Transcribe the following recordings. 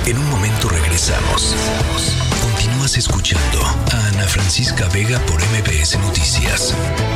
En un momento regresamos. Continúas escuchando a Ana Francisca Vega por MBS Noticias.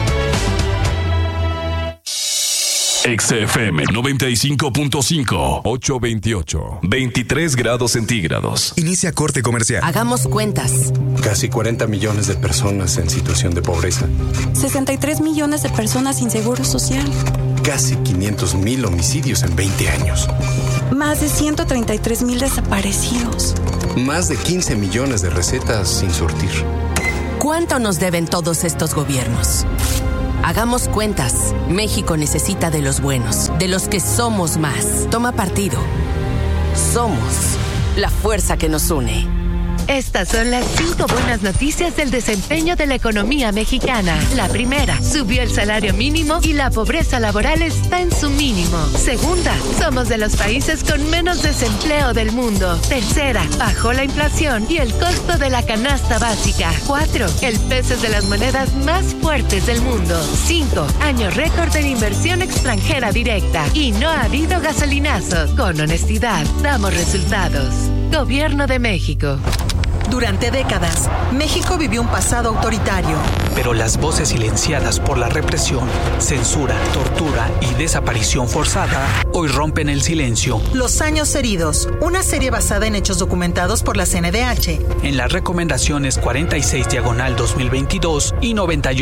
XFM 95.5, 828, 23 grados centígrados. Inicia corte comercial. Hagamos cuentas. Casi 40 millones de personas en situación de pobreza. 63 millones de personas sin seguro social. Casi 500,000 homicidios en 20 años. Más de 133,000 desaparecidos. Más de 15 millones de recetas sin surtir. ¿Cuánto nos deben todos estos gobiernos? Hagamos cuentas. México necesita de los buenos, de los que somos más. Toma partido. Somos la fuerza que nos une. Estas son las 5 buenas noticias del desempeño de la economía mexicana. La primera, subió el salario mínimo y la pobreza laboral está en su mínimo. Segunda, somos de los países con menos desempleo del mundo. Tercera, bajó la inflación y el costo de la canasta básica. 4, el peso es de las monedas más fuertes del mundo. 5, año récord en inversión extranjera directa. Y no ha habido gasolinazos. Con honestidad, damos resultados. Gobierno de México. Durante décadas, México vivió un pasado autoritario. Pero las voces silenciadas por la represión, censura, tortura y desaparición forzada hoy rompen el silencio. Los años heridos, una serie basada en hechos documentados por la CNDH. En las recomendaciones 46/2022 y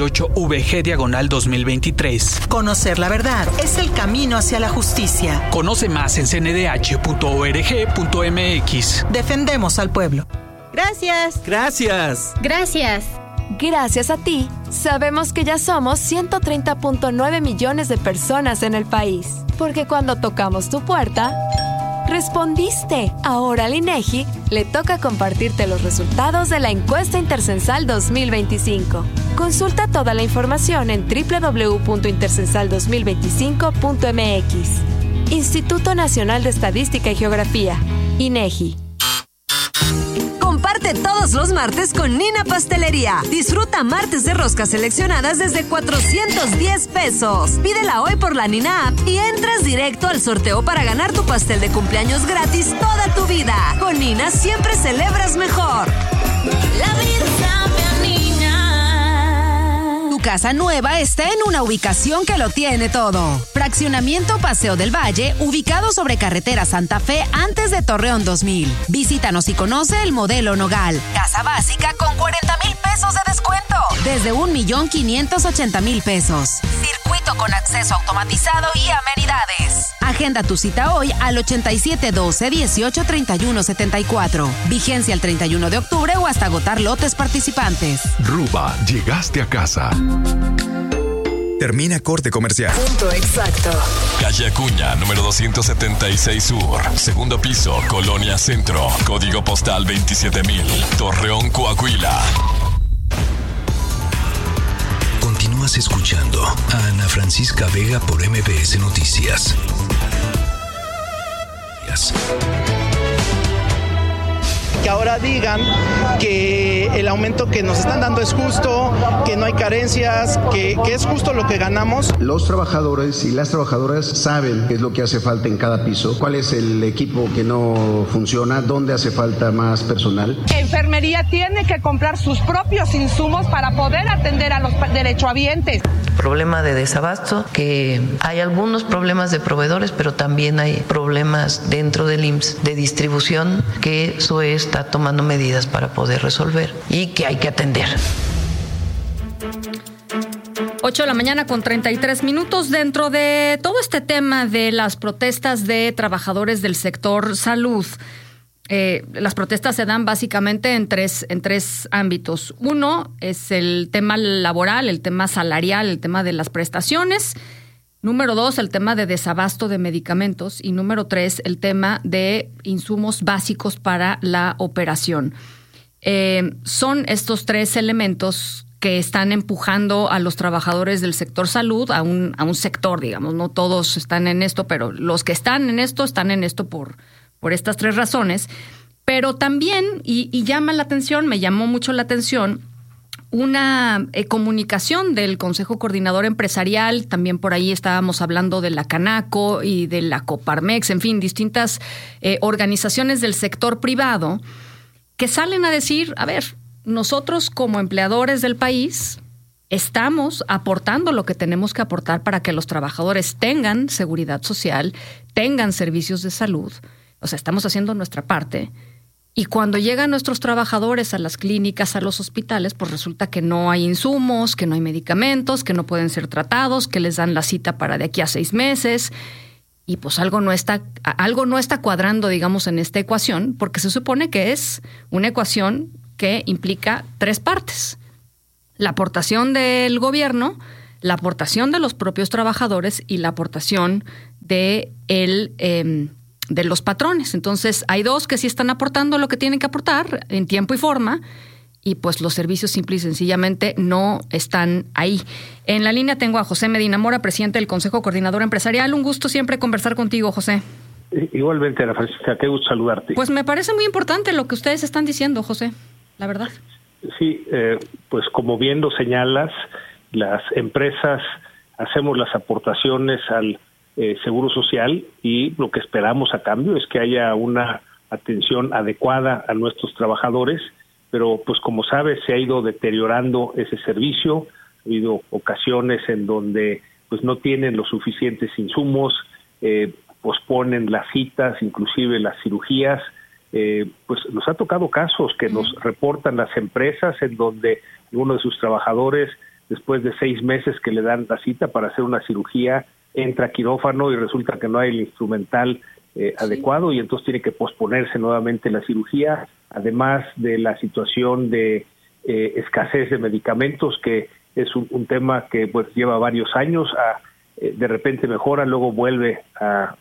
98/VG/2023. Conocer la verdad es el camino hacia la justicia. Conoce más en cndh.org.mx. Defendemos al pueblo. Gracias. Gracias. Gracias. Gracias a ti, sabemos que ya somos 130.9 millones de personas en el país. Porque cuando tocamos tu puerta, respondiste. Ahora al INEGI le toca compartirte los resultados de la encuesta intercensal 2025. Consulta toda la información en www.intercensal2025.mx. Instituto Nacional de Estadística y Geografía, INEGI. Comparte todos los martes con Nina Pastelería. Disfruta martes de roscas seleccionadas desde 410 pesos. Pídela hoy por la Nina App y entras directo al sorteo para ganar tu pastel de cumpleaños gratis toda tu vida. Con Nina siempre celebras mejor. La vida sabe a Nina. Tu casa nueva está en una ubicación que lo tiene todo. Fraccionamiento Paseo del Valle, ubicado sobre carretera Santa Fe antes de Torreón 2000. Visítanos y conoce el modelo Nogal. Casa básica con 40,000 pesos de descuento. Desde 1,580,000 pesos. Circuito con acceso automatizado y amenidades. Agenda tu cita hoy al 8712-183174. Vigencia el 31 de octubre o hasta agotar lotes participantes. Ruba, llegaste a casa. Termina corte comercial. Punto exacto. Calle Acuña, número 276 Sur. Segundo piso, Colonia Centro. Código postal 27,000. Torreón, Coahuila. Continúas escuchando a Ana Francisca Vega por MBS Noticias. Que ahora digan que el aumento que nos están dando es justo, que no hay carencias, que es justo lo que ganamos. Los trabajadores y las trabajadoras saben qué es lo que hace falta en cada piso, cuál es el equipo que no funciona, dónde hace falta más personal. Enfermería tiene que comprar sus propios insumos para poder atender a los derechohabientes. Problema de desabasto, que hay algunos problemas de proveedores, pero también hay problemas dentro del IMSS de distribución, que eso está tomando medidas para poder resolver y que hay que atender. 8 de la mañana con 33 minutos. Dentro de todo este tema de las protestas de trabajadores del sector salud, las protestas se dan básicamente en tres ámbitos. Uno es el tema laboral, el tema salarial, el tema de las prestaciones. Número 2, el tema de desabasto de medicamentos. Y número 3, el tema de insumos básicos para la operación. Son estos tres elementos que están empujando a los trabajadores del sector salud a un sector, digamos. No todos están en esto, pero los que están en esto por estas tres razones. Pero también, y llama la atención, me llamó mucho la atención, una comunicación del Consejo Coordinador Empresarial, también por ahí estábamos hablando de la Canaco y de la Coparmex, en fin, distintas organizaciones del sector privado que salen a decir, a ver, nosotros como empleadores del país estamos aportando lo que tenemos que aportar para que los trabajadores tengan seguridad social, tengan servicios de salud, o sea, estamos haciendo nuestra parte. Y cuando llegan nuestros trabajadores a las clínicas, a los hospitales, pues resulta que no hay insumos, que no hay medicamentos, que no pueden ser tratados, que les dan la cita para de aquí a 6 meses. Y pues algo no está cuadrando, digamos, en esta ecuación, porque se supone que es una ecuación que implica 3 partes. La aportación del gobierno, la aportación de los propios trabajadores y la aportación de los patrones. Entonces, hay 2 que sí están aportando lo que tienen que aportar en tiempo y forma, y pues los servicios simple y sencillamente no están ahí. En la línea tengo a José Medina Mora, presidente del Consejo Coordinador Empresarial. Un gusto siempre conversar contigo, José. Igualmente, Ana Francisca, qué gusto saludarte. Pues me parece muy importante lo que ustedes están diciendo, José, la verdad. Sí, pues como bien lo señalas, las empresas hacemos las aportaciones al Seguro Social, y lo que esperamos a cambio es que haya una atención adecuada a nuestros trabajadores, pero pues como sabes se ha ido deteriorando ese servicio. Ha habido ocasiones en donde pues no tienen los suficientes insumos, posponen las citas, inclusive las cirugías. Pues nos ha tocado casos que nos reportan las empresas en donde uno de sus trabajadores, después de 6 meses que le dan la cita para hacer una cirugía, entra a quirófano y resulta que no hay el instrumental adecuado, y entonces tiene que posponerse nuevamente la cirugía, además de la situación de escasez de medicamentos, que es un tema que pues lleva varios años, de repente mejora, luego vuelve a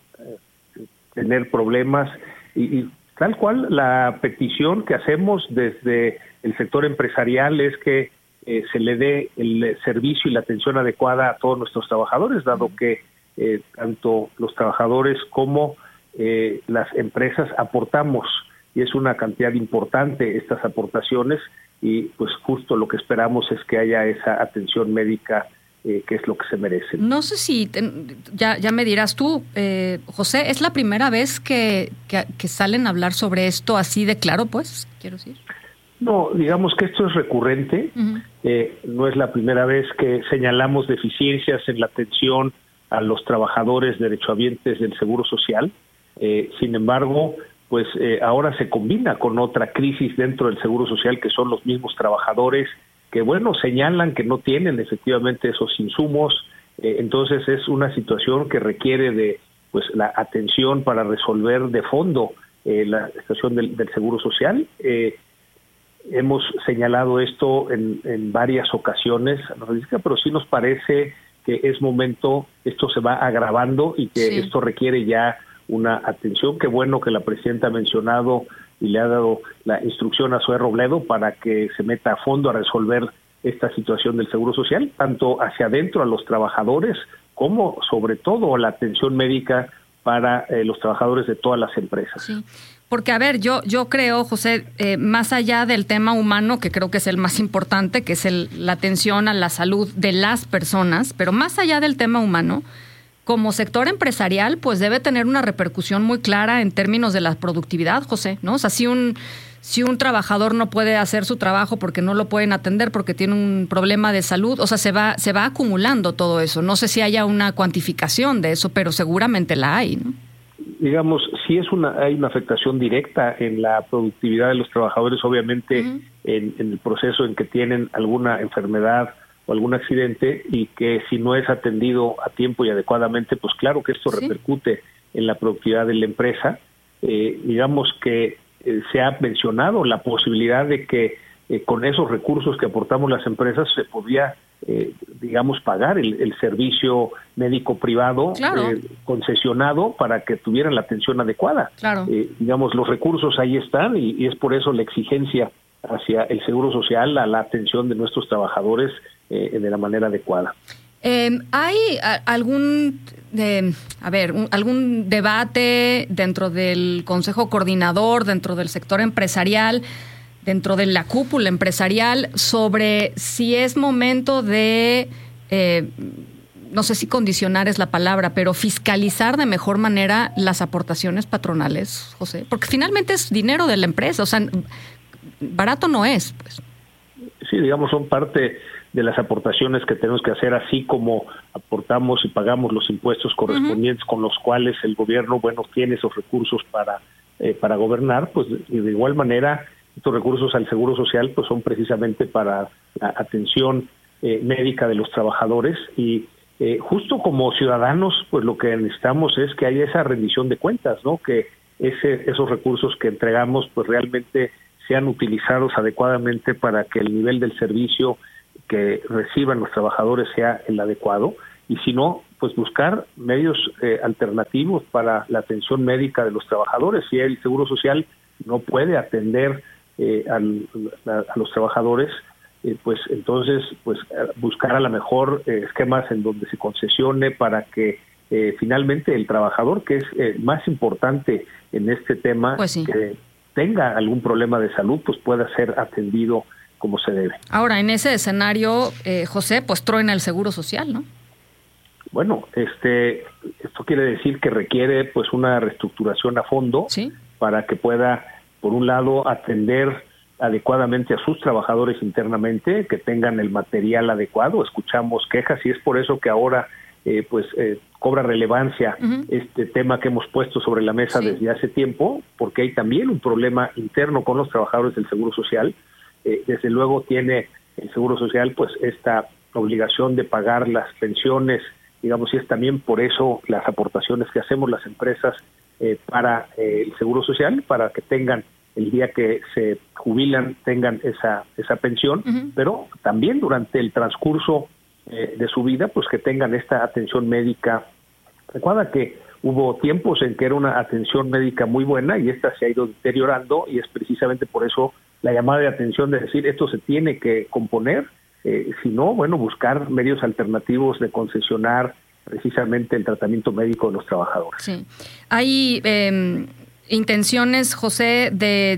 tener problemas, y tal cual la petición que hacemos desde el sector empresarial es que se le dé el servicio y la atención adecuada a todos nuestros trabajadores, dado que tanto los trabajadores como las empresas aportamos, y es una cantidad importante estas aportaciones, y pues justo lo que esperamos es que haya esa atención médica que es lo que se merecen. No sé si ya me dirás tú, José, ¿es la primera vez que salen a hablar sobre esto así de claro, pues, quiero decir? No, digamos que esto es recurrente. No es la primera vez que señalamos deficiencias en la atención a los trabajadores derechohabientes del Seguro Social. Sin embargo, pues ahora se combina con otra crisis dentro del Seguro Social, que son los mismos trabajadores que, bueno, señalan que no tienen efectivamente esos insumos. Entonces es una situación que requiere de pues la atención para resolver de fondo la situación del Seguro Social. Hemos señalado esto en varias ocasiones, pero sí nos parece que es momento, esto se va agravando y que esto requiere ya una atención. Qué bueno que la presidenta ha mencionado y le ha dado la instrucción a Zoé Robledo para que se meta a fondo a resolver esta situación del Seguro Social, tanto hacia adentro a los trabajadores como sobre todo la atención médica para los trabajadores de todas las empresas. Sí. Porque, a ver, yo creo, José, más allá del tema humano, que creo que es el más importante, que es la atención a la salud de las personas, pero más allá del tema humano, como sector empresarial, pues debe tener una repercusión muy clara en términos de la productividad, José, ¿no? O sea, si un trabajador no puede hacer su trabajo porque no lo pueden atender, porque tiene un problema de salud, o sea, se va acumulando todo eso. No sé si haya una cuantificación de eso, pero seguramente la hay, ¿no? Digamos, sí hay una afectación directa en la productividad de los trabajadores, obviamente, en el proceso en que tienen alguna enfermedad o algún accidente, y que si no es atendido a tiempo y adecuadamente, pues claro que esto repercute en la productividad de la empresa. Digamos que se ha mencionado la posibilidad de que con esos recursos que aportamos las empresas se podía pagar el servicio médico privado concesionado para que tuvieran la atención adecuada. Claro. Los recursos ahí están, y es por eso la exigencia hacia el Seguro Social a la atención de nuestros trabajadores de la manera adecuada. ¿Hay algún debate dentro del Consejo Coordinador, dentro del sector empresarial, dentro de la cúpula empresarial sobre si es momento de, no sé si condicionar es la palabra, pero fiscalizar de mejor manera las aportaciones patronales, José, porque finalmente es dinero de la empresa, o sea, barato no es, pues. Sí, digamos, son parte de las aportaciones que tenemos que hacer, así como aportamos y pagamos los impuestos correspondientes con los cuales el gobierno, tiene esos recursos para gobernar, pues de igual manera estos recursos al Seguro Social pues son precisamente para la atención médica de los trabajadores y justo como ciudadanos pues lo que necesitamos es que haya esa rendición de cuentas, ¿no? Que esos recursos que entregamos pues realmente sean utilizados adecuadamente para que el nivel del servicio que reciban los trabajadores sea el adecuado y si no, pues buscar medios alternativos para la atención médica de los trabajadores. Si el Seguro Social no puede atender a los trabajadores, pues entonces pues buscar a lo mejor esquemas en donde se concesione para que finalmente el trabajador, que es más importante en este tema, pues sí, que tenga algún problema de salud, pues pueda ser atendido como se debe. Ahora, en ese escenario, José, pues truena el Seguro Social, ¿no? Bueno, esto quiere decir que requiere pues una reestructuración a fondo, ¿sí?, para que pueda, por un lado, atender adecuadamente a sus trabajadores internamente, que tengan el material adecuado. Escuchamos quejas y es por eso que ahora cobra relevancia este tema que hemos puesto sobre la mesa, sí, desde hace tiempo, porque hay también un problema interno con los trabajadores del Seguro Social. Desde luego tiene el Seguro Social pues esta obligación de pagar las pensiones, digamos, y es también por eso las aportaciones que hacemos las empresas para el Seguro Social, para que tengan el día que se jubilan, tengan esa pensión, pero también durante el transcurso de su vida, pues que tengan esta atención médica adecuada, que hubo tiempos en que era una atención médica muy buena y esta se ha ido deteriorando y es precisamente por eso la llamada de atención de decir esto se tiene que componer, si no, buscar medios alternativos de concesionar precisamente el tratamiento médico de los trabajadores. Sí. Hay intenciones, José,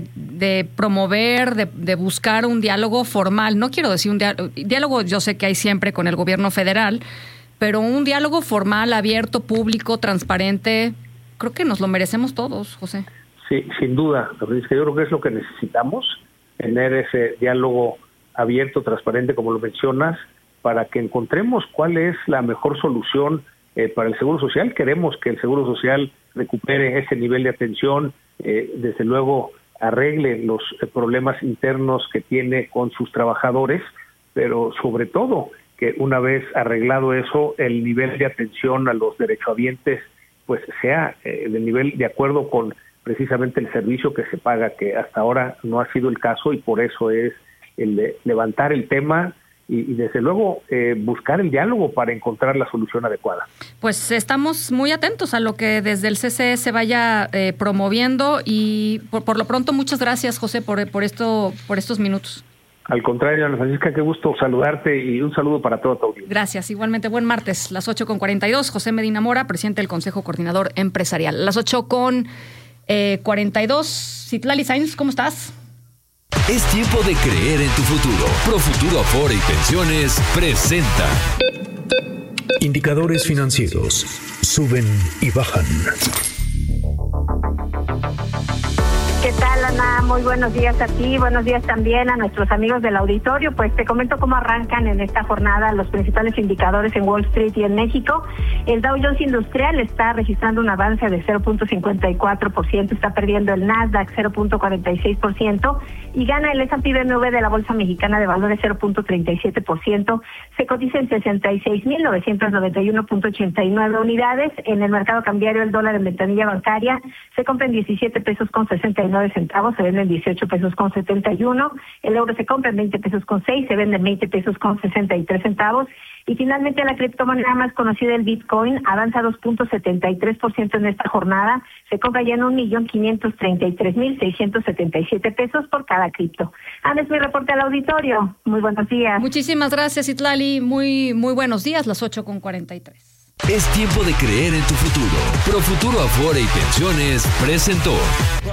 de promover, de buscar un diálogo formal. No quiero decir un diálogo, yo sé que hay siempre con el gobierno federal, pero un diálogo formal, abierto, público, transparente, creo que nos lo merecemos todos, José. Sí, sin duda. Yo creo que es lo que necesitamos, tener ese diálogo abierto, transparente, como lo mencionas, para que encontremos cuál es la mejor solución para el Seguro Social. Queremos que el Seguro Social recupere ese nivel de atención, desde luego arregle los problemas internos que tiene con sus trabajadores, pero sobre todo que una vez arreglado eso, el nivel de atención a los derechohabientes pues sea del nivel de acuerdo con precisamente el servicio que se paga, que hasta ahora no ha sido el caso y por eso es el de levantar el tema y desde luego buscar el diálogo para encontrar la solución adecuada. Pues estamos muy atentos a lo que desde el CCE se vaya promoviendo y por lo pronto muchas gracias, José, por estos minutos. Al contrario, Ana Francisca, qué gusto saludarte y un saludo para toda tu audiencia. Gracias, igualmente buen martes, las 8:42, José Medina Mora, presidente del Consejo Coordinador Empresarial. Las 8:42, Citlali Sainz, ¿cómo estás? Es tiempo de creer en tu futuro. Profuturo Afore y Pensiones presenta Indicadores financieros. Suben y bajan. ¿Qué tal, Ana? Muy buenos días a ti, buenos días también a nuestros amigos del auditorio. Pues te comento cómo arrancan en esta jornada los principales indicadores en Wall Street y en México. El Dow Jones Industrial está registrando un avance de 0.54%, está perdiendo el Nasdaq 0.46% y gana el S&P BMW de la Bolsa Mexicana de Valores 0.37%. Se cotiza en 66,991.89 unidades. En el mercado cambiario, el dólar en ventanilla bancaria se compra en 17 pesos con 69 centavos, se vende en 18 pesos con 71, el euro se compra en 20 pesos con 6, se vende en 20 pesos con 63 centavos, y finalmente la criptomoneda más conocida, el Bitcoin, avanza 2.73% en esta jornada, se compra ya en 1.533.677 pesos por cada cripto. Ana, es mi reporte al auditorio, muy buenos días. Muchísimas gracias, Citlali, muy buenos días, las 8:43. Es tiempo de creer en tu futuro. Profuturo Afore y Pensiones presentó